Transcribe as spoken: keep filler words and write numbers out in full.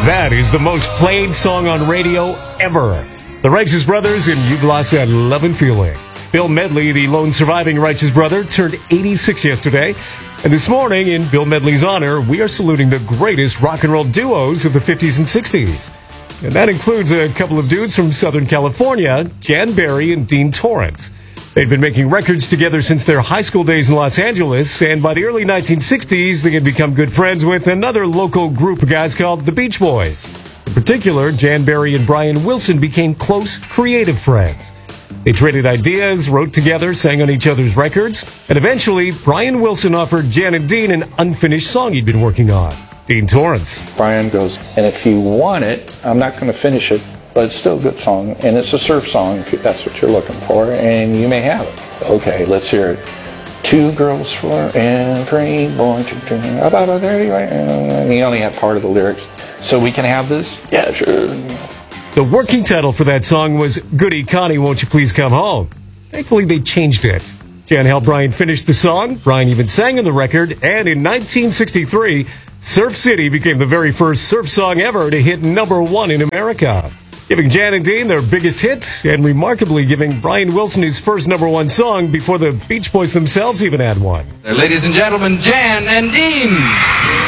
That is the most played song on radio ever. The Righteous Brothers and You've Lost That Lovin' Feeling. Bill Medley, the lone surviving Righteous brother, turned eighty-six yesterday. And this morning, in Bill Medley's honor, we are saluting the greatest rock and roll duos of the fifties and sixties. And that includes a couple of dudes from Southern California, Jan Berry and Dean Torrance. They'd been making records together since their high school days in Los Angeles, and by the early nineteen sixties, they had become good friends with another local group of guys called the Beach Boys. In particular, Jan Berry and Brian Wilson became close, creative friends. They traded ideas, wrote together, sang on each other's records, and eventually, Brian Wilson offered Jan and Dean an unfinished song he'd been working on. Dean Torrance. Brian goes, and if you want it, I'm not going to finish it, but it's still a good song, and it's a surf song if that's what you're looking for, and you may have it. Okay, let's hear it. Two girls, four, and three, born to dream about a thirty, and you only have part of the lyrics. So we can have this? Yeah, sure. The working title for that song was Goody Connie, Won't You Please Come Home? Thankfully, they changed it. Jan helped Brian finish the song. Brian even sang on the record, and in nineteen sixty-three, Surf City became the very first surf song ever to hit number one in America, giving Jan and Dean their biggest hit, and remarkably giving Brian Wilson his first number one song before the Beach Boys themselves even had one. Ladies and gentlemen, Jan and Dean.